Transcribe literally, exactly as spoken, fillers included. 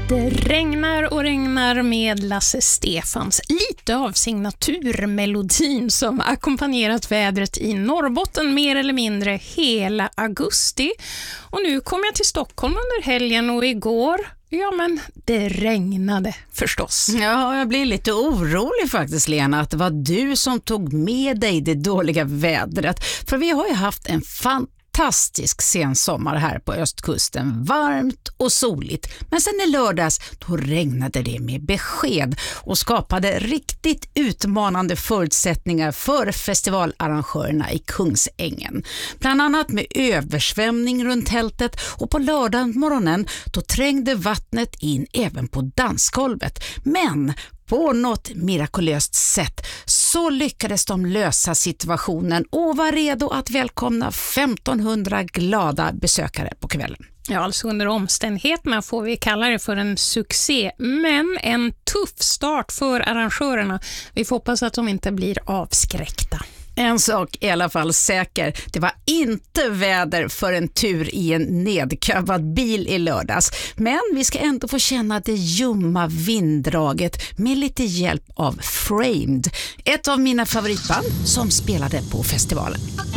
Det regnar och regnar med Lasse Stefans, lite av signaturmelodin som ackompanjerat vädret i Norrbotten mer eller mindre hela augusti. Och nu kom jag till Stockholm under helgen och igår, ja men det regnade förstås. Ja, jag blir lite orolig faktiskt, Lena, att det var du som tog med dig det dåliga vädret. För vi har ju haft en fantastisk Fantastisk sensommar här på östkusten, varmt och soligt. Men sen i lördags då regnade det med besked och skapade riktigt utmanande förutsättningar för festivalarrangörerna i Kungsängen. Bland annat med översvämning runt tältet, och på lördagsmorgonen då trängde vattnet in även på dansgolvet. Men på något mirakulöst sätt så lyckades de lösa situationen och var redo att välkomna femtonhundra glada besökare på kvällen. Ja, alltså under omständigheterna får vi kalla det för en succé, men en tuff start för arrangörerna. Vi får hoppas att de inte blir avskräckta. En sak är i alla fall säker, det var inte väder för en tur i en nedkövad bil i lördags. Men vi ska ändå få känna det ljumma vinddraget med lite hjälp av Framed, ett av mina favoritband som spelade på festivalen.